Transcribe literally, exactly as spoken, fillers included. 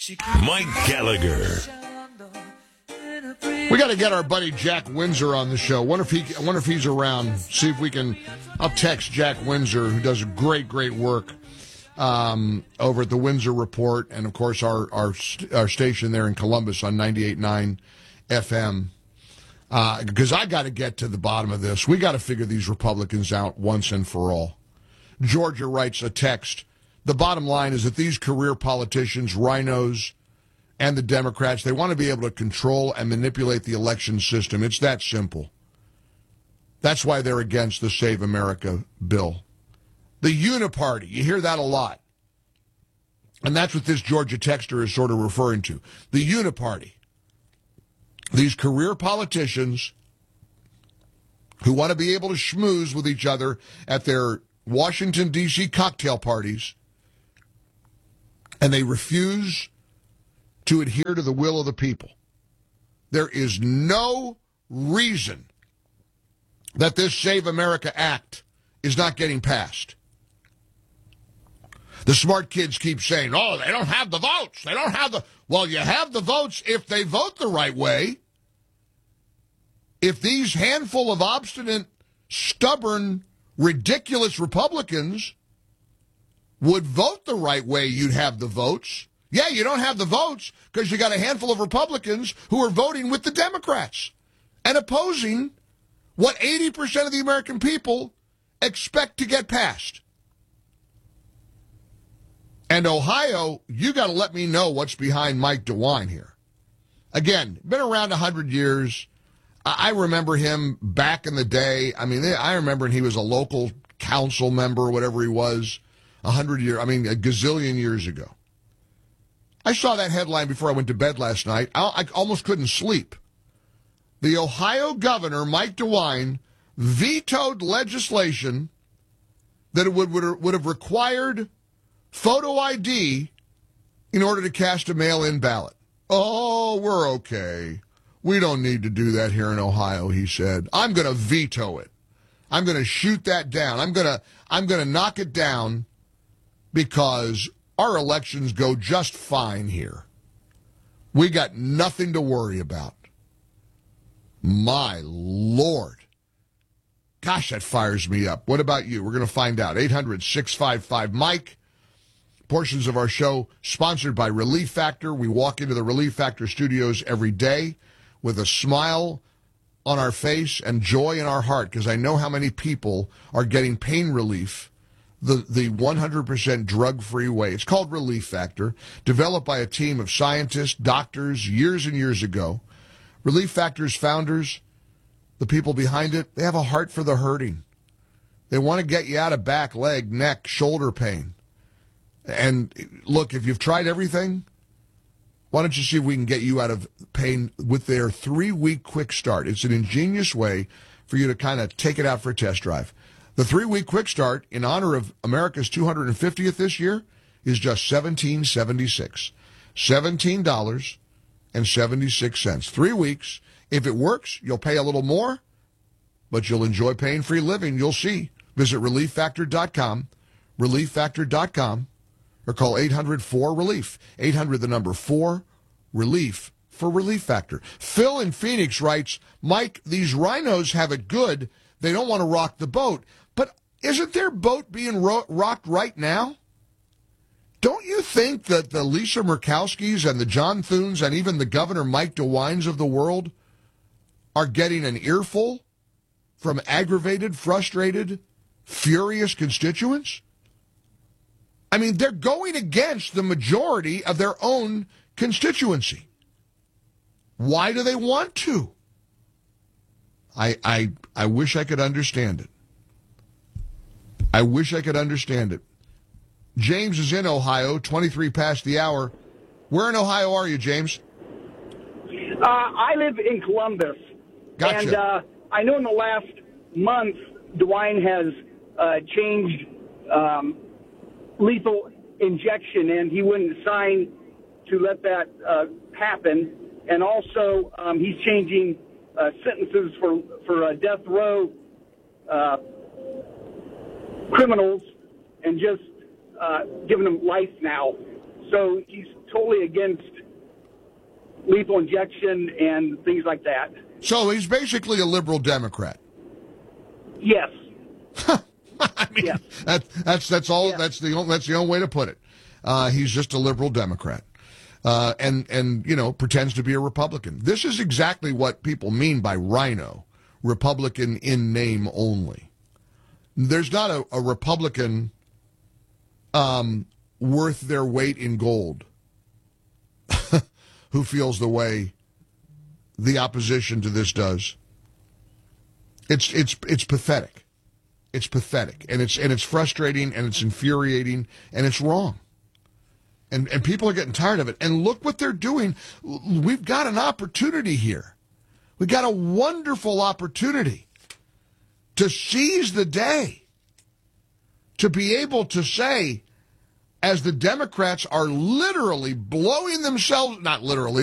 Mike Gallagher. We got to get our buddy Jack Windsor on the show. Wonder if he, I wonder if he's around. See if we can. I'll text Jack Windsor, who does great, great work um, over at the Windsor Report, and of course our our, our station there in Columbus on ninety-eight point nine F M. Because uh, I got to get to the bottom of this. We got to figure these Republicans out once and for all. Georgia writes a text. The bottom line is that these career politicians, rhinos, and the Democrats, they want to be able to control and manipulate the election system. It's that simple. That's why they're against the Save America bill. The Uniparty, you hear that a lot. And that's what this Georgia texter is sort of referring to. The Uniparty. These career politicians who want to be able to schmooze with each other at their Washington, D C cocktail parties, and they refuse to adhere to the will of the people. There is no reason that this Save America Act is not getting passed. The smart kids keep saying, oh, they don't have the votes. They don't have the... Well, you have the votes if they vote the right way. If these handful of obstinate, stubborn, ridiculous Republicans would vote the right way, you'd have the votes. Yeah, you don't have the votes because you got a handful of Republicans who are voting with the Democrats and opposing what eighty percent of the American people expect to get passed. And Ohio, you got to let me know what's behind Mike DeWine here. Again, been around one hundred years. I remember him back in the day. I mean, I remember he was a local council member or whatever he was a hundred years, I mean, a gazillion years ago. I saw that headline before I went to bed last night. I, I almost couldn't sleep. The Ohio governor, Mike DeWine, vetoed legislation that it would, would, would have required photo I D in order to cast a mail-in ballot. Oh, we're okay. We don't need to do that here in Ohio, he said. I'm going to veto it. I'm going to shoot that down. I'm going to I'm going to knock it down because our elections go just fine here. We got nothing to worry about. My Lord. Gosh, that fires me up. What about you? We're going to find out. eight hundred, six five five, Mike. Portions of our show sponsored by Relief Factor. We walk into the Relief Factor studios every day with a smile on our face and joy in our heart, because I know how many people are getting pain relief the, the one hundred percent drug-free way. It's called Relief Factor, developed by a team of scientists, doctors, years and years ago. Relief Factor's founders, the people behind it, they have a heart for the hurting. They want to get you out of back, leg, neck, shoulder pain. And look, if you've tried everything, why don't you see if we can get you out of pain with their three-week quick start. It's an ingenious way for you to kind of take it out for a test drive. The three-week quick start, in honor of America's two hundred fiftieth this year, is just seventeen seventy-six. seventeen dollars and seventy-six cents. Three weeks. If it works, you'll pay a little more, but you'll enjoy pain-free living. You'll see. Visit relief factor dot com, relief factor dot com. Or call eight hundred four relief. eight hundred, the number four, relief for Relief Factor. Phil in Phoenix writes, Mike, these rhinos have it good. They don't want to rock the boat. But isn't their boat being ro- rocked right now? Don't you think that the Lisa Murkowskis and the John Thunes and even the Governor Mike DeWines of the world are getting an earful from aggravated, frustrated, furious constituents? I mean, they're going against the majority of their own constituency. Why do they want to? I I I wish I could understand it. I wish I could understand it. James is in Ohio, twenty-three past the hour. Where in Ohio are you, James? Uh, I live in Columbus. Gotcha. And uh, I know in the last month, DeWine has uh, changed um, lethal injection, and he wouldn't sign to let that uh, happen. And also, um, he's changing uh, sentences for for uh, death row uh, criminals and just uh, giving them life now. So he's totally against lethal injection and things like that. So he's basically a liberal Democrat. Yes. I mean, yeah. that, that's that's all. Yeah. That's the only, that's the only way to put it. Uh, he's just a liberal Democrat, uh, and and you know pretends to be a Republican. This is exactly what people mean by rhino, Republican in name only. There's not a, a Republican um, worth their weight in gold who feels the way the opposition to this does. It's it's it's pathetic. It's pathetic, and it's and it's frustrating, and it's infuriating, and it's wrong. And and people are getting tired of it. And look what they're doing. We've got an opportunity here. We've got a wonderful opportunity to seize the day, to be able to say, as the Democrats are literally blowing themselves, not literally,